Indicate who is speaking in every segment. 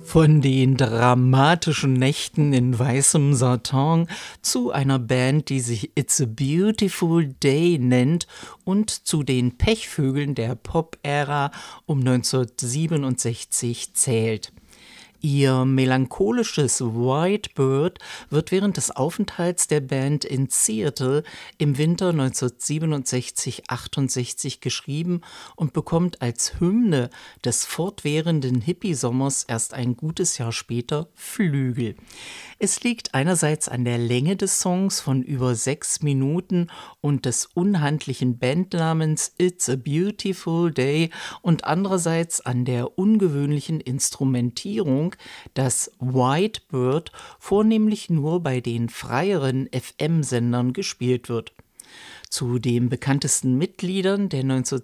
Speaker 1: Von den dramatischen Nächten in weißem Satin zu einer Band, die sich It's a Beautiful Day nennt, und zu den Pechvögeln der Pop-Ära um 1967 zählt. Ihr melancholisches White Bird wird während des Aufenthalts der Band in Seattle im Winter 1967/68 geschrieben und bekommt als Hymne des fortwährenden Hippie-Sommers erst ein gutes Jahr später Flügel. Es liegt einerseits an der Länge des Songs von über 6 Minuten und des unhandlichen Bandnamens It's a Beautiful Day und andererseits an der ungewöhnlichen Instrumentierung, dass White Bird vornehmlich nur bei den freieren FM-Sendern gespielt wird. Zu den bekanntesten Mitgliedern der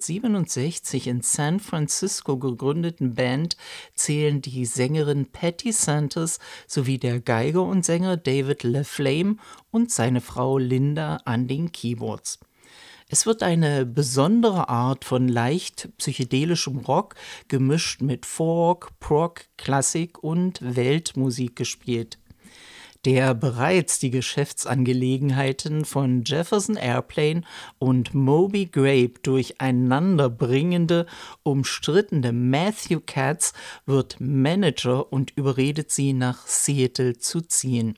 Speaker 1: 1967 in San Francisco gegründeten Band zählen die Sängerin Patti Santos sowie der Geiger und Sänger David LaFlame und seine Frau Linda an den Keyboards. Es wird eine besondere Art von leicht psychedelischem Rock gemischt mit Folk, Prog, Klassik und Weltmusik gespielt, der bereits die Geschäftsangelegenheiten von Jefferson Airplane und Moby Grape durcheinander bringende, umstrittene Matthew Katz wird Manager und überredet sie, nach Seattle zu ziehen.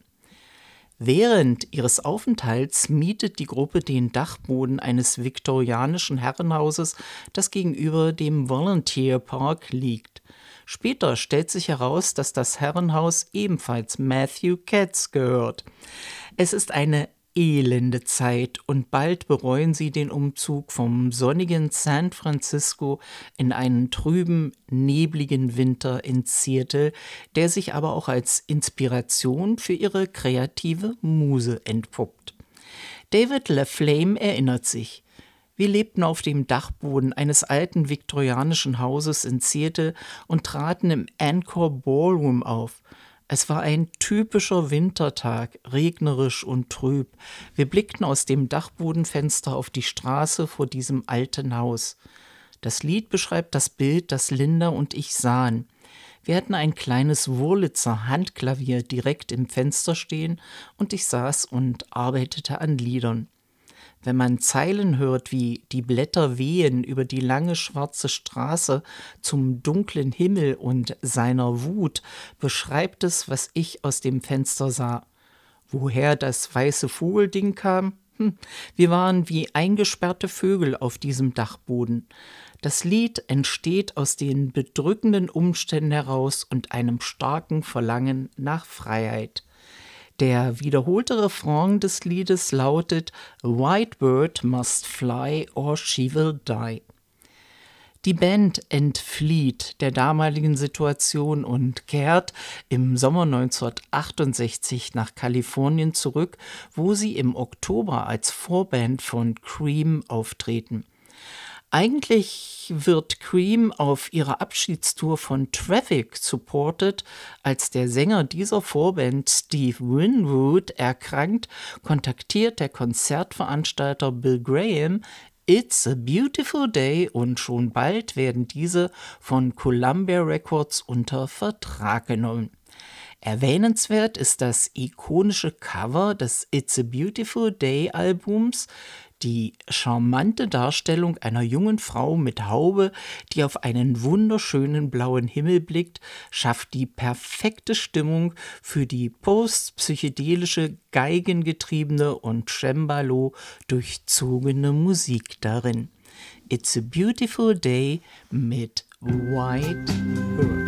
Speaker 1: Während ihres Aufenthalts mietet die Gruppe den Dachboden eines viktorianischen Herrenhauses, das gegenüber dem Volunteer Park liegt. Später stellt sich heraus, dass das Herrenhaus ebenfalls Matthew Katz gehört. Es ist eine elende Zeit und bald bereuen sie den Umzug vom sonnigen San Francisco in einen trüben, nebligen Winter in Seattle, der sich aber auch als Inspiration für ihre kreative Muse entpuppt. David LaFlame erinnert sich: Wir lebten auf dem Dachboden eines alten viktorianischen Hauses in Seattle und traten im Encore Ballroom auf. Es war ein typischer Wintertag, regnerisch und trüb. Wir blickten aus dem Dachbodenfenster auf die Straße vor diesem alten Haus. Das Lied beschreibt das Bild, das Linda und ich sahen. Wir hatten ein kleines Wurlitzer Handklavier direkt im Fenster stehen und ich saß und arbeitete an Liedern. Wenn man Zeilen hört wie „Die Blätter wehen über die lange schwarze Straße zum dunklen Himmel und seiner Wut“, beschreibt es, was ich aus dem Fenster sah. Woher das weiße Vogelding kam? Wir waren wie eingesperrte Vögel auf diesem Dachboden. Das Lied entsteht aus den bedrückenden Umständen heraus und einem starken Verlangen nach Freiheit. Der wiederholte Refrain des Liedes lautet „White Bird must fly or she will die“. Die Band entflieht der damaligen Situation und kehrt im Sommer 1968 nach Kalifornien zurück, wo sie im Oktober als Vorband von Cream auftreten. Eigentlich wird Cream auf ihrer Abschiedstour von Traffic supported. Als der Sänger dieser Vorband Steve Winwood erkrankt, kontaktiert der Konzertveranstalter Bill Graham It's a Beautiful Day und schon bald werden diese von Columbia Records unter Vertrag genommen. Erwähnenswert ist das ikonische Cover des It's a Beautiful Day Albums. Die charmante Darstellung einer jungen Frau mit Haube, die auf einen wunderschönen blauen Himmel blickt, schafft die perfekte Stimmung für die postpsychedelische, geigengetriebene und Cembalo durchzogene Musik darin. It's a Beautiful Day mit White Bird.